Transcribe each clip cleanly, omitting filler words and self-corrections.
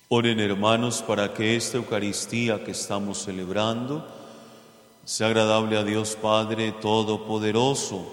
Oren, hermanos, para que esta Eucaristía que estamos celebrando sea agradable a Dios Padre Todopoderoso.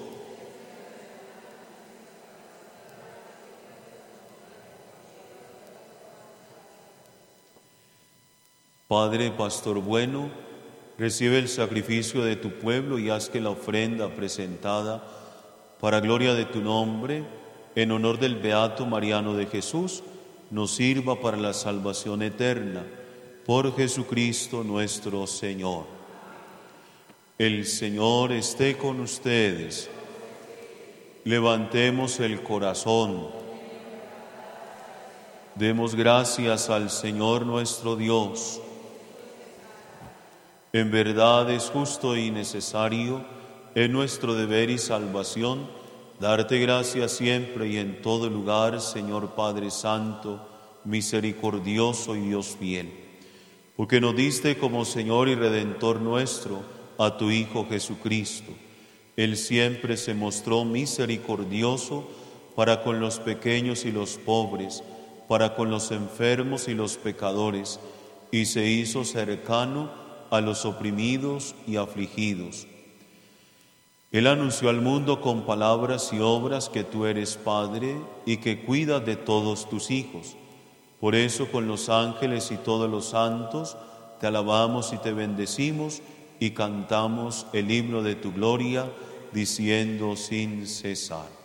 Padre, pastor bueno, recibe el sacrificio de tu pueblo y haz que la ofrenda presentada para gloria de tu nombre, en honor del Beato Mariano de Jesús, nos sirva para la salvación eterna. Por Jesucristo nuestro Señor. El Señor esté con ustedes. Levantemos el corazón. Demos gracias al Señor nuestro Dios. En verdad es justo y necesario, es nuestro deber y salvación, darte gracias siempre y en todo lugar, Señor Padre Santo, misericordioso y Dios fiel, porque nos diste como Señor y Redentor nuestro a tu Hijo Jesucristo. Él siempre se mostró misericordioso para con los pequeños y los pobres, para con los enfermos y los pecadores, y se hizo cercano a los oprimidos y afligidos. Él anunció al mundo con palabras y obras que tú eres Padre y que cuidas de todos tus hijos. Por eso con los ángeles y todos los santos te alabamos y te bendecimos y cantamos el himno de tu gloria, diciendo sin cesar.